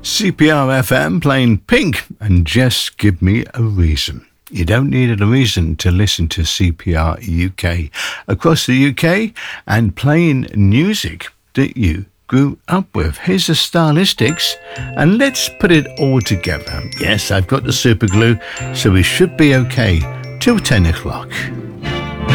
CPR FM playing Pink and Just Give Me a Reason. You don't need a reason to listen to CPR UK across the UK and playing music that you grew up with. Here's the Stylistics and let's put it all together. Yes, I've got the super glue, so we should be okay till 10 o'clock.